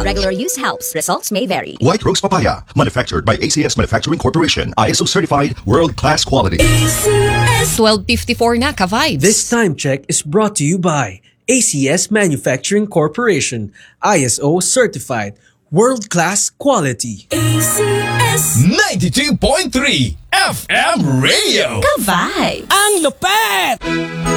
regular use helps. Results may vary. White Rose Papaya, manufactured by ACS Manufacturing Corporation. ISO certified, world-class quality. ACS 12:54 na ka-vibes. This time check is brought to you by ACS Manufacturing Corporation, ISO certified, world-class quality. ACS 92.3 FM Radio. Ka-vibe! Ang lupet!